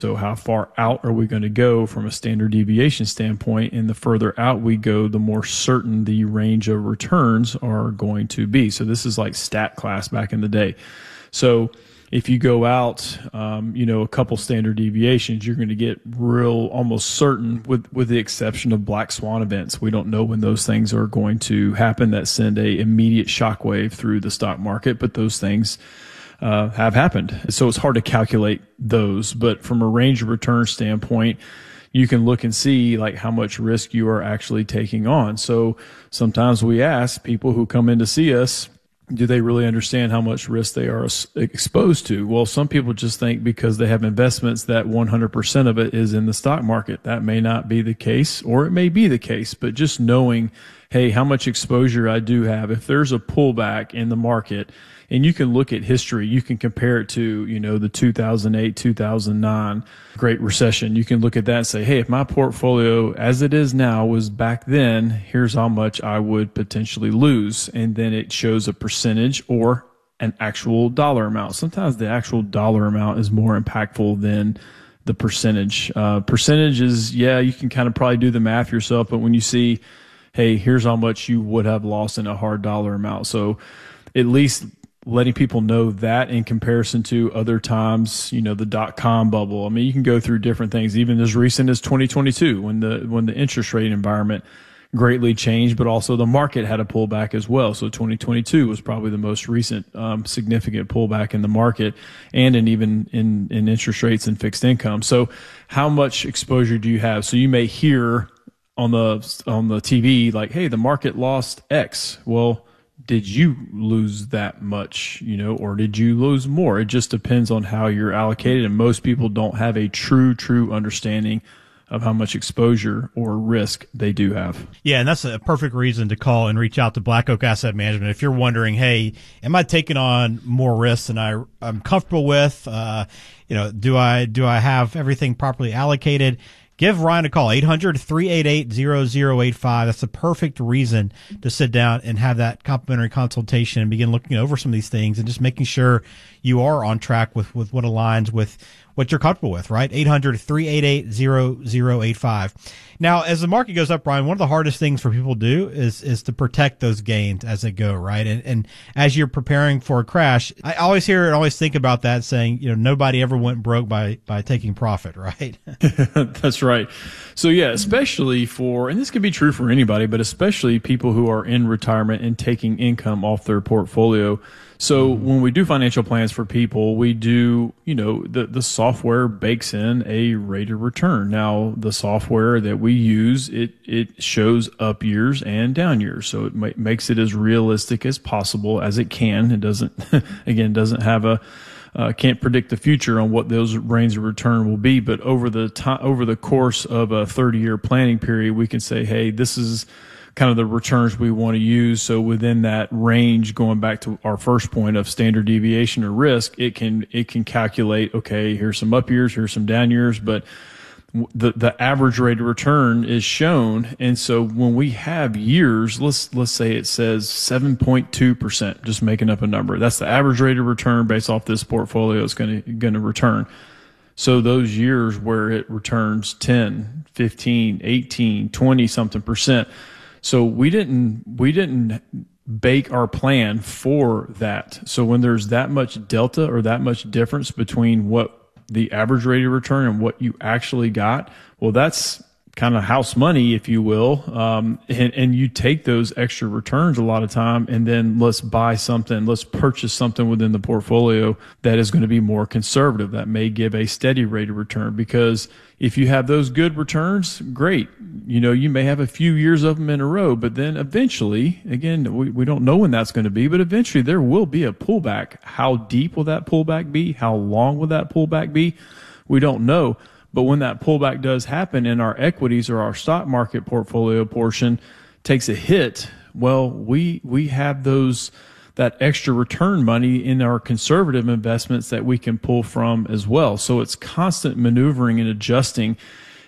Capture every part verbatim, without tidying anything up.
So how far out are we going to go from a standard deviation standpoint? And the further out we go, the more certain the range of returns are going to be. So this is like stat class back in the day. So if you go out, um, you know, a couple standard deviations, you're going to get real, almost certain, with, with the exception of black swan events. We don't know when those things are going to happen that send a immediate shockwave through the stock market, but those things Uh, have happened. So it's hard to calculate those, but from a range of return standpoint, you can look and see like how much risk you are actually taking on. So sometimes we ask people who come in to see us, do they really understand how much risk they are exposed to? Well, some people just think because they have investments that one hundred percent of it is in the stock market. That may not be the case, or it may be the case, but just knowing, hey, how much exposure I do have. If there's a pullback in the market, and you can look at history, you can compare it to, you know, the two thousand eight, two thousand nine Great Recession. You can look at that and say, hey, if my portfolio as it is now was back then, here's how much I would potentially lose. And then it shows a percentage or an actual dollar amount. Sometimes the actual dollar amount is more impactful than the percentage. Uh, percentage is, yeah, you can kind of probably do the math yourself, but when you see, hey, here's how much you would have lost in a hard dollar amount. So at least letting people know that in comparison to other times, you know, the dot-com bubble. I mean, you can go through different things, even as recent as twenty twenty-two, when the when the interest rate environment greatly changed, but also the market had a pullback as well. So twenty twenty-two was probably the most recent um, significant pullback in the market, and in even in, in interest rates and fixed income. So how much exposure do you have? So you may hear on the on the T V like, hey, the market lost X. Well, did you lose that much, you know, or did you lose more? It just depends on how you're allocated. And most people don't have a true, true understanding of how much exposure or risk they do have. Yeah, and that's a perfect reason to call and reach out to Black Oak Asset Management. If you're wondering, hey, am I taking on more risks than I, I'm comfortable with? Uh, you know, do I, do I have everything properly allocated? Give Ryan a call, eight hundred, three eight eight, zero zero eight five. That's the perfect reason to sit down and have that complimentary consultation and begin looking over some of these things and just making sure you are on track with, with what aligns with what you're comfortable with, right? eight hundred, three eight eight, zero zero eight five. Now, as the market goes up, Brian, one of the hardest things for people to do is is to protect those gains as they go, right? And, and as you're preparing for a crash, I always hear and always think about that saying, you know, nobody ever went broke by, by taking profit, right? That's right. So yeah, especially for, and this could be true for anybody, but especially people who are in retirement and taking income off their portfolio. So when we do financial plans for people, we do, you know, the, the software bakes in a rate of return. Now, the software that we use, it, it shows up years and down years. So it ma- makes it as realistic as possible as it can. It doesn't, again, doesn't have a, uh, can't predict the future on what those ranges of return will be. But over the time, over the course of a thirty year planning period, we can say, hey, this is kind of the returns we want to use. So within that range, going back to our first point of standard deviation or risk, it can, it can calculate, okay, here's some up years, here's some down years, but the, the average rate of return is shown. And so when we have years, let's, let's say it says seven point two percent, just making up a number. That's the average rate of return based off this portfolio is going to, going to return. So those years where it returns ten, fifteen, eighteen, twenty something percent. So we didn't, we didn't bake our plan for that. So when there's that much delta or that much difference between what the average rate of return and what you actually got, well, that's kind of house money, if you will. Um, and, and you take those extra returns a lot of time, and then let's buy something, let's purchase something within the portfolio that is going to be more conservative, that may give a steady rate of return. Because if you have those good returns, great. You know, you may have a few years of them in a row, but then eventually, again, we, we don't know when that's going to be, but eventually there will be a pullback. How deep will that pullback be? How long will that pullback be? We don't know. But when that pullback does happen and our equities or our stock market portfolio portion takes a hit, well, we we have those that extra return money in our conservative investments that we can pull from as well. So it's constant maneuvering and adjusting.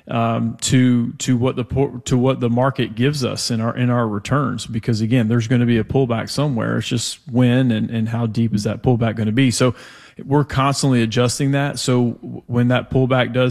um, to to what the to what the market gives us in our in our returns. Because again, there's going to be a pullback somewhere. It's just when and and how deep is that pullback going to be? So we're constantly adjusting that. So when that pullback does